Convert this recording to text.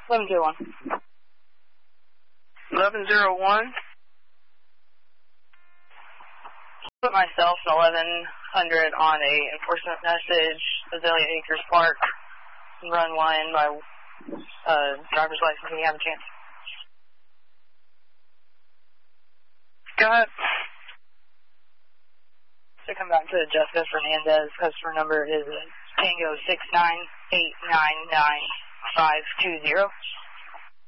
1101. 1101. Put myself and 1100 on a enforcement message, Azalea Acres Park, run 1 by driver's license when you have a chance. Go ahead. So come back to Jessica Fernandez. Customer number is Tango 69899 520.